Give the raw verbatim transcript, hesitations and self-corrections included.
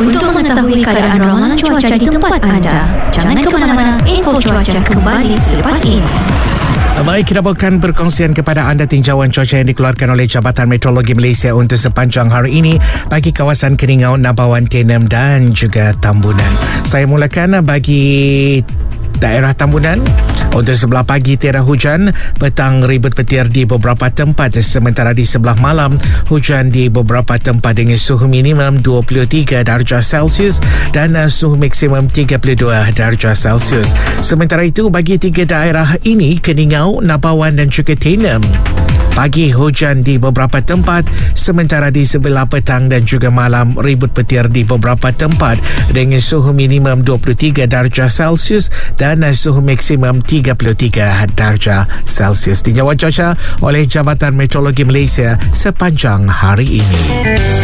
Untuk mengetahui keadaan ramalan cuaca di tempat anda, jangan ke mana-mana. Info cuaca kembali selepas ini. Baik, kita bawakan perkongsian kepada anda tinjauan cuaca yang dikeluarkan oleh Jabatan Meteorologi Malaysia untuk sepanjang hari ini bagi kawasan Keningau, Nabawan, Tenem dan juga Tambunan. Saya mulakan bagi daerah Tambunan. Untuk sebelah pagi tiada hujan, petang ribut petir di beberapa tempat, sementara di sebelah malam hujan di beberapa tempat dengan suhu minimum dua puluh tiga darjah Celsius dan suhu maksimum tiga puluh dua darjah Celsius. Sementara itu bagi tiga daerah ini, Keningau, Nabawan dan juga Tenem, pagi hujan di beberapa tempat, sementara di sebelah petang dan juga malam ribut petir di beberapa tempat dengan suhu minimum dua puluh tiga darjah Celsius dan suhu maksimum tiga puluh tiga darjah Celsius. Tinjauan cuaca oleh Jabatan Meteorologi Malaysia sepanjang hari ini.